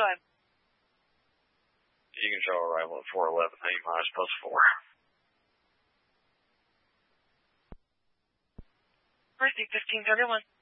go ahead. You can show arrival at 411, A minus +4. Receive 1531.